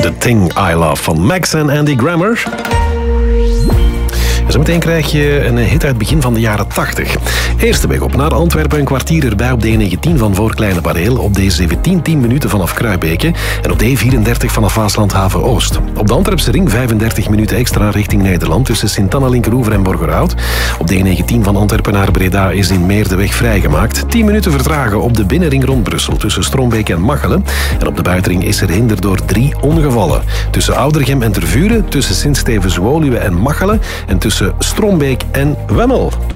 The Thing I Love van Max en Andy Grammer. Zometeen krijg je een hit uit het begin van de jaren 80. Eerste weg op naar Antwerpen, een kwartier erbij op de E19 van Voorkleine Bareel. Op de 17 10 minuten vanaf Kruibeke. En op de E34 vanaf Waaslandhaven Oost. Op de Antwerpse ring 35 minuten extra richting Nederland tussen Sint-Anna, Linkeroever en Borgerhout. Op de E19 van Antwerpen naar Breda is in Meer de weg vrijgemaakt. 10 minuten vertragen op de binnenring rond Brussel tussen Strombeek en Machelen. En op de buitenring is er hinder door 3 ongevallen. Tussen Oudergem en Tervuren, tussen Sint-Stevens-Woluwe en Machelen en tussen Strombeek en Wemmel.